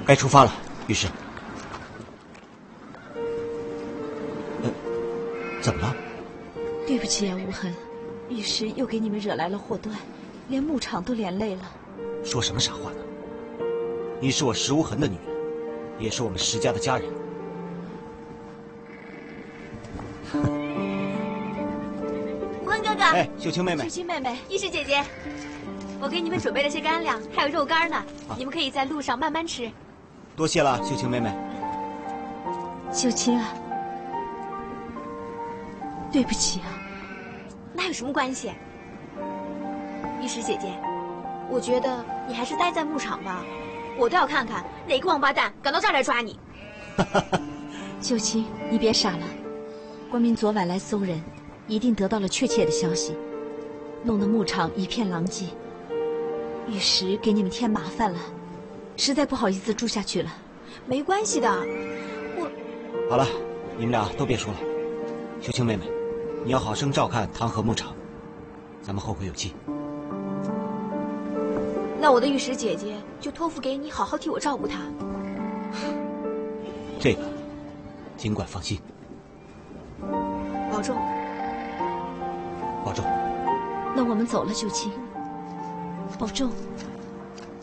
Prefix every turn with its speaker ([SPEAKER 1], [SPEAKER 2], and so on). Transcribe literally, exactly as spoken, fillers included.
[SPEAKER 1] 该出发了，御史。呃，怎么了？
[SPEAKER 2] 对不起啊，无痕，御史又给你们惹来了祸端，连牧场都连累了。
[SPEAKER 1] 说什么傻话呢？你是我石无痕的女人，也是我们石家的家人。
[SPEAKER 3] 无痕哥哥，
[SPEAKER 1] 哎，秀清妹妹，
[SPEAKER 2] 秀清妹妹，
[SPEAKER 3] 御史姐姐，我给你们准备了些干粮，还有肉干呢，
[SPEAKER 1] 啊、
[SPEAKER 3] 你们可以在路上慢慢吃。
[SPEAKER 1] 多谢了，秀清妹妹。
[SPEAKER 2] 秀清啊，对不起啊。
[SPEAKER 3] 那有什么关系？御史姐姐，我觉得你还是待在牧场吧，我倒要看看哪个王八蛋敢到这儿来抓你。
[SPEAKER 2] 秀清，你别傻了，官兵昨晚来搜人，一定得到了确切的消息，弄得牧场一片狼藉。御史给你们添麻烦了，实在不好意思住下去了。
[SPEAKER 3] 没关系的，我……
[SPEAKER 1] 好了，你们俩都别说了。秀清妹妹，你要好生照看唐河牧场，咱们后会有期。
[SPEAKER 3] 那我的御史姐姐就托付给你，好好替我照顾她。
[SPEAKER 1] 这个，尽管放心。
[SPEAKER 3] 保重。
[SPEAKER 1] 保重。
[SPEAKER 2] 那我们走了，秀清，保重。